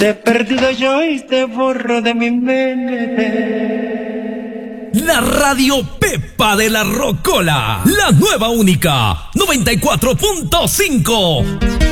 Te he perdido yo y te borro de mi mente. La Radio Pepa de la Rocola, la nueva única, 94.5.